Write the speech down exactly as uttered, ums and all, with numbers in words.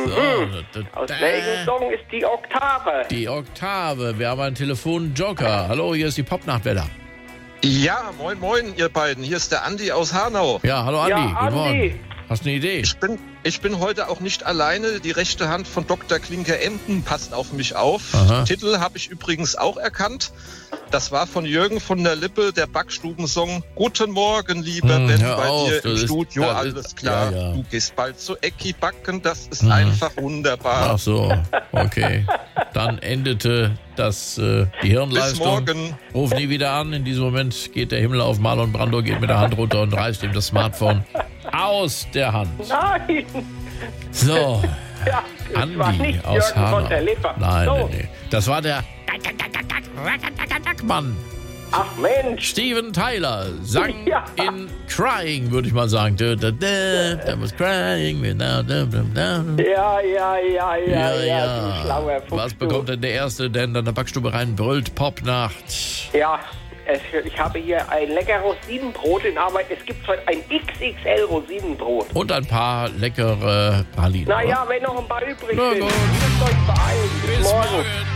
Mhm. So, Aus welchem Song ist die Oktave? Die Oktave. Wir haben einen Telefonjoker. Hallo, hier ist die Popnachtwelle. Ja, moin, moin, ihr beiden. Hier ist der Andi aus Hanau. Ja, hallo Andi. Ja, Guten Andi. Morgen. Hast du eine Idee? Ich bin, ich bin heute auch nicht alleine. Die rechte Hand von Doktor Klinke-Emden passt auf mich auf. Aha. Den Titel habe ich übrigens auch erkannt. Das war von Jürgen von der Lippe, der Backstubensong. Guten Morgen, lieber Hm, Ben, hör bei auf, dir das im ist- Studio, das alles ist- klar. ja, ja. Du gehst bald zu Ecki backen, das ist Mhm. einfach wunderbar. Ach so, okay. Dann endete das äh, die Bis Hirnleistung. morgen. Ruf nie wieder an. In diesem Moment geht der Himmel auf. Marlon Brando geht mit der Hand runter und reißt ihm das Smartphone aus der Hand. Nein! So, Ja, das war Andi nicht aus Jürgen Hanau. von der Lippe. Nein, so. nee, nee. Das war der Mann. Ach Mensch! Steven Tyler sang Ja. in Crying, würde ich mal sagen. Da, da, da, da was crying. Da, da, da, da. Ja, ja, ja, ja, ja, du schlauer Fuchs. Was bekommt denn der Erste, der in der Backstube rein brüllt? Popnacht. Ja, es, ich habe hier ein lecker Rosinenbrot in Arbeit. Es gibt heute ein X X L Rosinenbrot. Und ein paar leckere Pralinen. Naja, wenn noch ein paar übrig Na sind. gut. Müsst euch beeilen. Bis, Bis morgen. morgen.